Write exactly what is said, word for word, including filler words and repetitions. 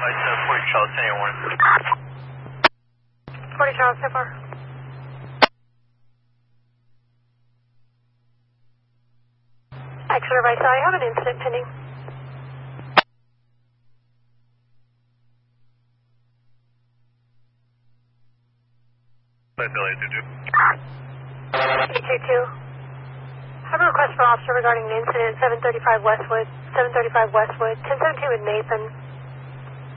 forty Charles, ten one. forty Charles, so far. Exeter Vice, I have an incident pending. Billy, two two. eight two two. I have a request for officer regarding an incident at seven thirty-five Westwood, seven thirty-five Westwood, ten seventeen with Nathan.